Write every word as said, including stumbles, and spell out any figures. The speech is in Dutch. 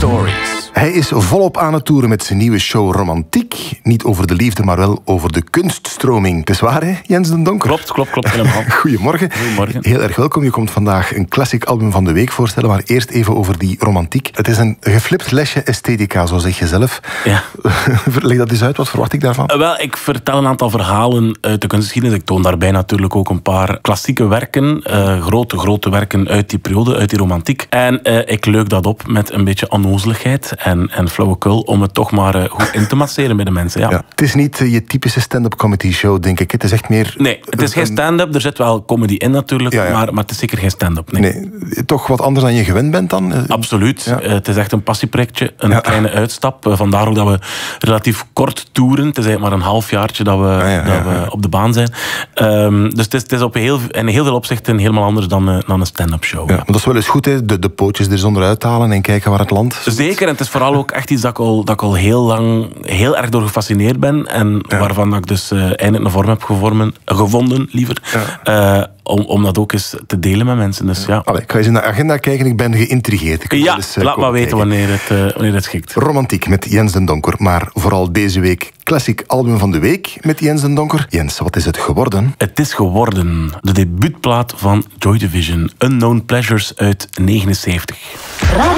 Stories. Hij is volop aan het toeren met zijn nieuwe show Romantiek. Niet over de liefde, maar wel over de kunststroming. Het is waar, hè, Jens den Donker? Klopt, klopt, klopt. Helemaal. Goedemorgen. Goedemorgen. Heel erg welkom. Je komt vandaag een klassiek album van de week voorstellen, maar eerst even over die romantiek. Het is een geflipt lesje esthetica, zo zeg je zelf. Ja. Leg dat eens uit, wat verwacht ik daarvan? Uh, wel, ik vertel een aantal verhalen uit de kunstgeschiedenis. Ik toon daarbij natuurlijk ook een paar klassieke werken. Uh, grote, grote werken uit die periode, uit die romantiek. En uh, ik leuk dat op met een beetje onnozeligheid en, en flauwekul om het toch maar uh, goed in te masseren bij de mensen. Ja. Ja, het is niet uh, je typische stand-up comedy show, denk ik. Het is echt meer... Nee, het is geen stand-up. Er zit wel comedy in natuurlijk, ja, ja. Maar, maar het is zeker geen stand-up. Nee. nee. Toch wat anders dan je gewend bent dan? Absoluut. Ja. Uh, het is echt een passieprojectje, een ja. kleine uitstap. Uh, vandaar ook dat we relatief kort toeren. Het is eigenlijk maar een halfjaartje dat we, ja, ja, dat we ja, ja. op de baan zijn. Um, dus het is, het is op heel, in heel veel opzichten helemaal anders dan, uh, dan een stand-up show. Ja, maar dat is wel eens goed, hè? De, de pootjes er zonder uithalen en kijken waar het landt. Zeker, en het is vooral ook echt iets dat ik al, dat ik al heel lang heel erg door gefascineerd ben. En ja. waarvan ik dus uh, eindelijk een vorm heb gevormen, gevonden, liever. Ja. Uh, om, om dat ook eens te delen met mensen. Dus, ja. Allee, ik ga eens in de agenda kijken, ik ben geïntrigeerd. Ik ja, eens, uh, laat maar weten wanneer het, uh, wanneer het schikt. Romantiek met Jens den Donker, maar vooral deze week klassiek album van de week met Jens den Donker. Jens, wat is het geworden? Het is geworden de debuutplaat van Joy Division, Unknown Pleasures uit negenenzeventig.